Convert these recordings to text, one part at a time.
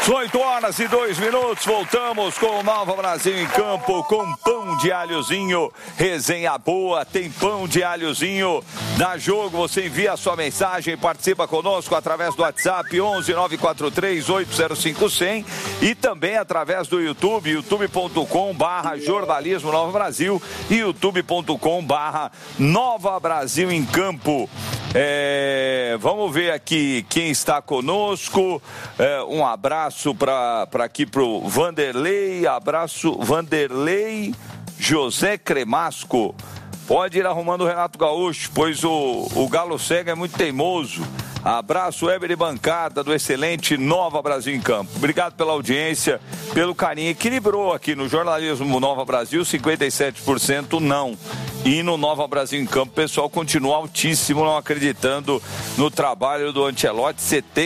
8h02, voltamos com o Nova Brasil em campo, com pão de alhozinho, resenha boa, tem pão de alhozinho, dá jogo, você envia a sua mensagem, participa conosco através do WhatsApp 11 943 805 100 e também através do YouTube, youtube.com/jornalismo Nova Brasil e youtube.com/Nova Brasil em campo. Vamos ver aqui quem está conosco. Um abraço para aqui pro Vanderlei. Abraço, Vanderlei José Cremasco. Pode ir arrumando o Renato Gaúcho, pois o Galo Cego é muito teimoso. Abraço, Weber e bancada do excelente Nova Brasil em Campo. Obrigado pela audiência, pelo carinho. Equilibrou aqui no jornalismo Nova Brasil, 57% não. E no Nova Brasil em Campo, o pessoal continua altíssimo, não acreditando no trabalho do Ancelotti,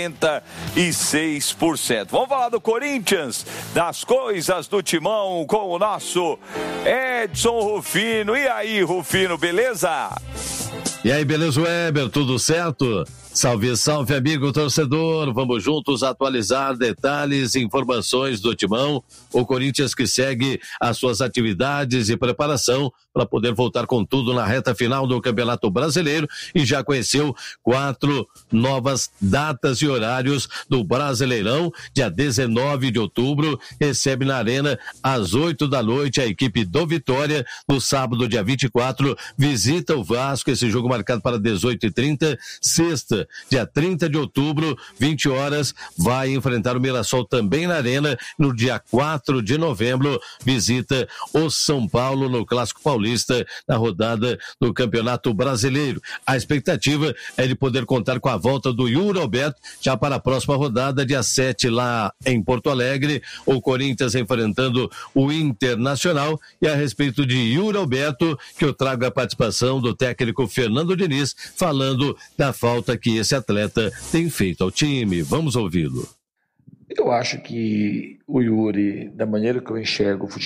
76%. Vamos falar do Corinthians, das coisas do Timão, com o nosso Edson Rufino. E aí, Rufino, beleza? E aí, beleza, Weber? Tudo certo? Salve, salve, amigo torcedor. Vamos juntos atualizar detalhes e informações do Timão. O Corinthians que segue as suas atividades e preparação para poder voltar com tudo na reta final do Campeonato Brasileiro e já conheceu 4 novas datas e horários do Brasileirão. Dia 19 de outubro, recebe na Arena às 8 da noite a equipe do Vitória. No sábado, dia 24, visita o Vasco, esse jogo marcado para 18h30. Sexta, dia 30 de outubro, 20 horas, vai enfrentar o Mirassol também na Arena. No dia 4 de novembro, visita o São Paulo no Clássico Paulista, na rodada do Campeonato Brasileiro. A expectativa é de poder contar com a volta do Yuri Alberto já para a próxima rodada, dia 7, lá em Porto Alegre, o Corinthians enfrentando o Internacional. E a respeito de Yuri Alberto, que eu trago a participação do técnico Fernando Diniz, falando da falta que esse atleta tem feito ao time. Vamos ouvi-lo. Eu acho que o Yuri, da maneira que eu enxergo o futebol,